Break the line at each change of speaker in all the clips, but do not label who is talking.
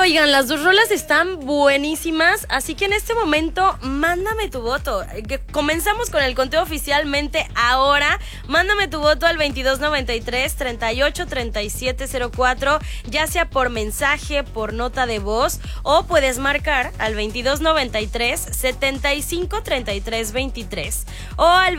Oigan, las dos rolas están buenísimas, así que en este momento mándame tu voto. Comenzamos con el conteo oficialmente ahora. Mándame tu voto al 2293-383704, ya sea por mensaje, por nota de voz, o puedes marcar al 2293-753323 o al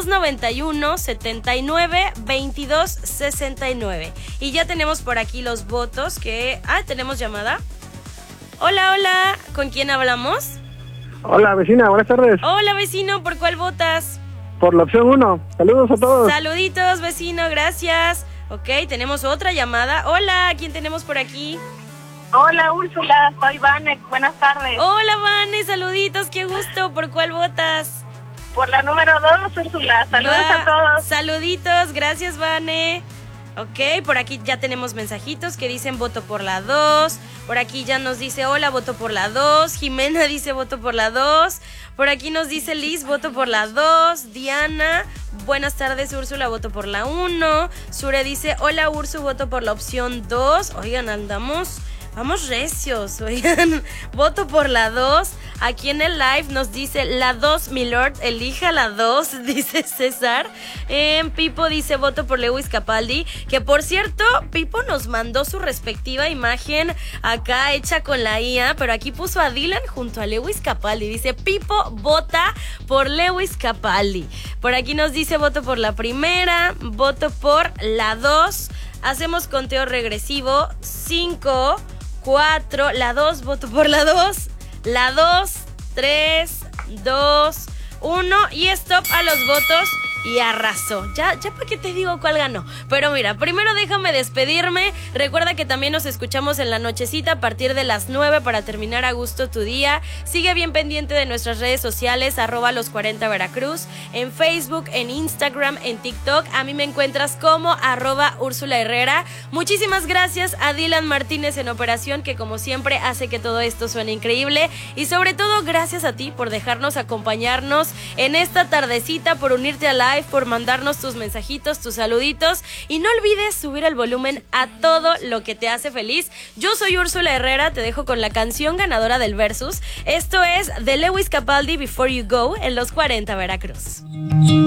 2291-792269. Y ya tenemos por aquí los votos que... ¿tenemos llamada? Hola, hola, ¿con quién hablamos?
Hola, vecina, buenas tardes.
Hola, vecino, ¿por cuál votas?
Por la opción 1. Saludos a todos.
Saluditos, vecino, gracias. Ok, tenemos otra llamada. Hola, ¿quién tenemos por aquí?
Hola, Úrsula, soy Vane, buenas tardes.
Hola, Vane, saluditos, qué gusto. ¿Por cuál votas?
Por la número 2, Úrsula, saludos a todos.
Saluditos, gracias, Vane. Ok, por aquí ya tenemos mensajitos que dicen voto por la 2. Por aquí ya nos dice hola, voto por la 2. Jimena dice voto por la 2. Por aquí nos dice Liz, voto por la 2. Diana, buenas tardes, Úrsula, voto por la 1. Sure dice hola, Ursu, voto por la opción 2. Oigan, vamos recios, oigan, voto por la 2. Aquí en el live nos dice la 2, mi lord, elija la 2, dice César. Pipo dice voto por Lewis Capaldi, que por cierto, Pipo nos mandó su respectiva imagen acá hecha con la IA, pero aquí puso a Dylan junto a Lewis Capaldi. Dice Pipo vota por Lewis Capaldi. Por aquí nos dice voto por la primera, voto por la 2. Hacemos conteo regresivo, 5, 4, la 2, voto por la 2, la 2, 3, 2, 1 y stop a los votos y arrasó. Ya para qué te digo cuál ganó. Pero mira, primero déjame despedirme. Recuerda que también nos escuchamos en la nochecita a partir de las 9 para terminar a gusto tu día. Sigue bien pendiente de nuestras redes sociales, @los40 Veracruz, en Facebook, en Instagram, en TikTok. A mí me encuentras como @Úrsula Herrera. Muchísimas gracias a Dylan Martínez en operación, que como siempre hace que todo esto suene increíble. Y sobre todo, gracias a ti por dejarnos acompañarnos en esta tardecita, por unirte a live, por mandarnos tus mensajitos, tus saluditos, y no olvides subir el volumen a todo lo que te hace feliz. Yo soy Úrsula Herrera, te dejo con la canción ganadora del Versus. Esto es de Lewis Capaldi, Before You Go, en los 40 Veracruz.